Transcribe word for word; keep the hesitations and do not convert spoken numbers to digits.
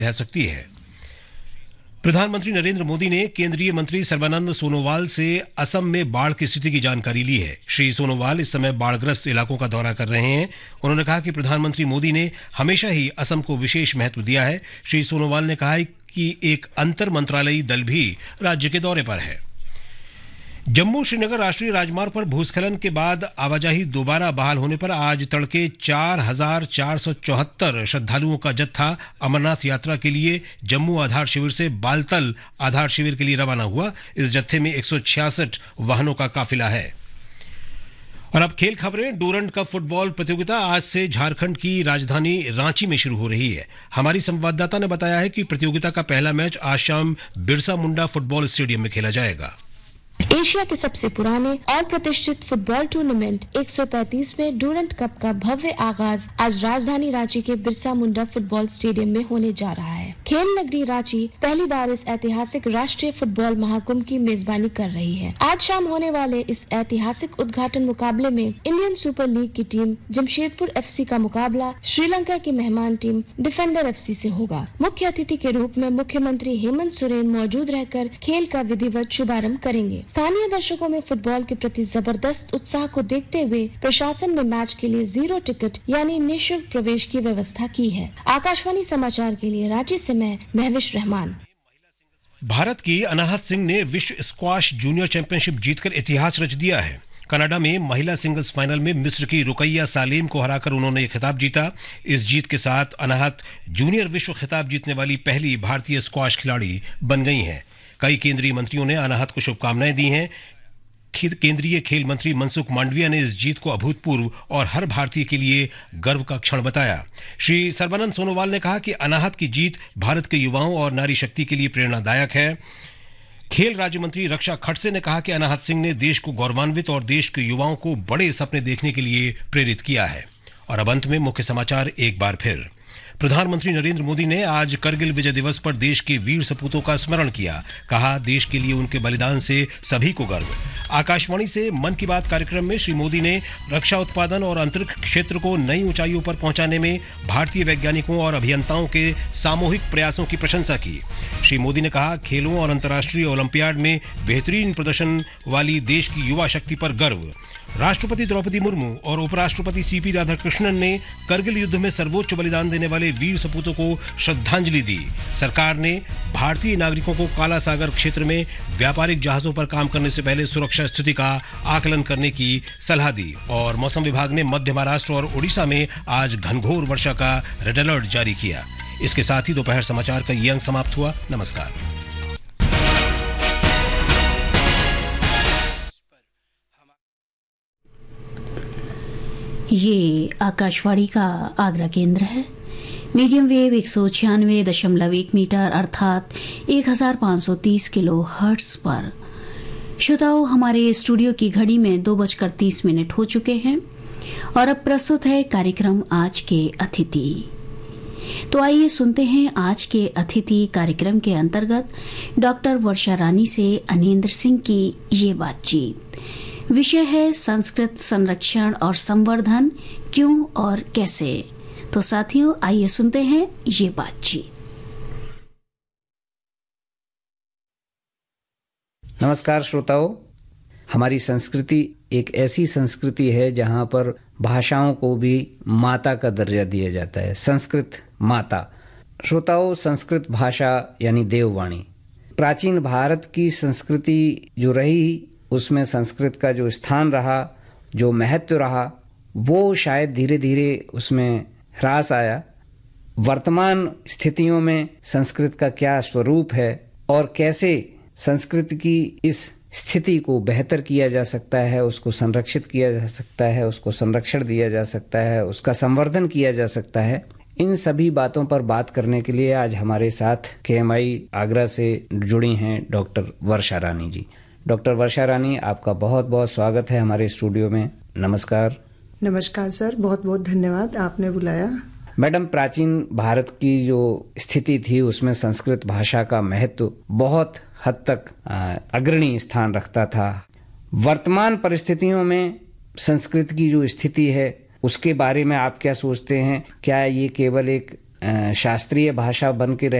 रह सकती है। प्रधानमंत्री नरेंद्र मोदी ने केंद्रीय मंत्री सर्बानंद सोनोवाल से असम में बाढ़ की स्थिति की जानकारी ली है। श्री सोनोवाल इस समय बाढ़ग्रस्त इलाकों का दौरा कर रहे हैं। उन्होंने कहा कि प्रधानमंत्री मोदी ने हमेशा ही असम को विशेष महत्व दिया है। श्री सोनोवाल ने कहा कि एक अंतर मंत्रालयी दल भी राज्य के दौरे पर है। जम्मू श्रीनगर राष्ट्रीय राजमार्ग पर भूस्खलन के बाद आवाजाही दोबारा बहाल होने पर आज तड़के चार हजार चार सौ चौहत्तर श्रद्धालुओं का जत्था अमरनाथ यात्रा के लिए जम्मू आधार शिविर से बालतल आधार शिविर के लिए रवाना हुआ। इस जत्थे में एक सौ छियासठ वाहनों का काफिला है। और अब खेल खबरें। डूरंड कप फुटबॉल प्रतियोगिता आज से झारखंड की राजधानी रांची में शुरू हो रही है। हमारी संवाददाता ने बताया है कि प्रतियोगिता का पहला मैच आज शाम बिरसा मुंडा फुटबॉल स्टेडियम में खेला जाएगा। एशिया के सबसे पुराने और प्रतिष्ठित फुटबॉल टूर्नामेंट एक सौ पैंतीसवें डूरंड कप का भव्य आगाज आज राजधानी रांची के बिरसा मुंडा फुटबॉल स्टेडियम में होने जा रहा है। खेल नगरी रांची पहली बार इस ऐतिहासिक राष्ट्रीय फुटबॉल महाकुंभ की मेजबानी कर रही है। आज शाम होने वाले इस ऐतिहासिक उद्घाटन मुकाबले में इंडियन सुपर लीग की टीम जमशेदपुर एफसी का मुकाबला श्रीलंका की मेहमान टीम डिफेंडर एफसी से होगा। मुख्य अतिथि के रूप में मुख्यमंत्री हेमंत सोरेन मौजूद रहकर खेल का विधिवत शुभारंभ करेंगे। स्थानीय दर्शकों में फुटबॉल के प्रति जबरदस्त उत्साह को देखते हुए प्रशासन ने मैच के लिए जीरो टिकट यानी निःशुल्क प्रवेश की व्यवस्था की है। आकाशवाणी समाचार के लिए रांची से मैं महविश रहमान। भारत की अनाहत सिंह ने विश्व स्क्वाश जूनियर चैंपियनशिप जीतकर इतिहास रच दिया है। कनाडा में महिला सिंगल्स फाइनल में मिस्र की रुकैया सालेम को हराकर उन्होंने खिताब जीता। इस जीत के साथ अनाहत जूनियर विश्व खिताब जीतने वाली पहली भारतीय स्क्वाश खिलाड़ी बन गई हैं। कई केंद्रीय मंत्रियों ने अनाहत को शुभकामनाएं दी हैं। केंद्रीय खेल मंत्री मनसुख मांडविया ने इस जीत को अभूतपूर्व और हर भारतीय के लिए गर्व का क्षण बताया। श्री सर्बानंद सोनोवाल ने कहा कि अनाहत की जीत भारत के युवाओं और नारी शक्ति के लिए प्रेरणादायक है। खेल राज्य मंत्री रक्षा खड़से ने कहा कि अनाहत सिंह ने देश को गौरवान्वित और देश के युवाओं को बड़े सपने देखने के लिए प्रेरित किया है। और अब अंत में मुख्य समाचार एक बार फिर। प्रधानमंत्री नरेंद्र मोदी ने आज करगिल विजय दिवस पर देश के वीर सपूतों का स्मरण किया। कहा, देश के लिए उनके बलिदान से सभी को गर्व। आकाशवाणी से मन की बात कार्यक्रम में श्री मोदी ने रक्षा उत्पादन और अंतरिक्ष क्षेत्र को नई ऊंचाइयों पर पहुंचाने में भारतीय वैज्ञानिकों और अभियंताओं के सामूहिक प्रयासों की प्रशंसा की। श्री मोदी ने कहा, खेलों और अंतर्राष्ट्रीय ओलंपियाड में बेहतरीन प्रदर्शन वाली देश की युवा शक्ति पर गर्व। राष्ट्रपति द्रौपदी मुर्मू और उपराष्ट्रपति सीपी राधाकृष्णन ने करगिल युद्ध में सर्वोच्च बलिदान देने वाले वीर सपूतों को श्रद्धांजलि दी। सरकार ने भारतीय नागरिकों को काला सागर क्षेत्र में व्यापारिक जहाजों पर काम करने से पहले सुरक्षा स्थिति का आकलन करने की सलाह दी। और मौसम विभाग ने मध्य महाराष्ट्र और ओडिशा में आज घनघोर वर्षा का रेड अलर्ट जारी किया। इसके साथ ही दोपहर समाचार का ये अंक समाप्त हुआ। नमस्कार। ये आकाशवाणी का आगरा केंद्र है। मीडियम वेव एक सौ छियानवे दशमलव एक मीटर अर्थात एक हजार पाँच सौ तीस किलो हर्ट्ज पर। श्रोताओं, हमारे स्टूडियो की घड़ी में दो बजकर तीस मिनट हो चुके हैं और अब प्रस्तुत है कार्यक्रम आज के अतिथि। तो आइए सुनते हैं आज के अतिथि कार्यक्रम के अंतर्गत डॉक्टर वर्षा रानी से अनिंद्र सिंह की ये बातचीत। विषय है संस्कृत संरक्षण और संवर्धन, क्यों और कैसे। तो साथियों, आइए सुनते हैं ये बातचीत। नमस्कार श्रोताओं, हमारी संस्कृति एक ऐसी संस्कृति है जहां पर भाषाओं को भी माता का दर्जा दिया जाता है। संस्कृत माता। श्रोताओं, संस्कृत भाषा यानी देववाणी प्राचीन भारत की संस्कृति जो रही, उसमें संस्कृत का जो स्थान रहा, जो महत्व रहा, वो शायद धीरे धीरे उसमें ह्रास आया। वर्तमान स्थितियों में संस्कृत का क्या स्वरूप है और कैसे संस्कृत की इस स्थिति को बेहतर किया जा सकता है, उसको संरक्षित किया जा सकता है, उसको संरक्षण दिया जा सकता है, उसका संवर्धन किया जा सकता है, इन सभी बातों पर बात करने के लिए आज हमारे साथ के एम आई आगरा से जुड़ी हैं डॉक्टर वर्षा रानी जी। डॉक्टर वर्षा रानी, आपका बहुत बहुत स्वागत है हमारे स्टूडियो में। नमस्कार। नमस्कार सर, बहुत बहुत धन्यवाद, आपने बुलाया। मैडम, प्राचीन भारत की जो स्थिति थी उसमें संस्कृत भाषा का महत्व बहुत हद तक अग्रणी स्थान रखता था। वर्तमान परिस्थितियों में संस्कृत की जो स्थिति है उसके बारे में आप क्या सोचते हैं? क्या ये केवल एक शास्त्रीय भाषा बन के रह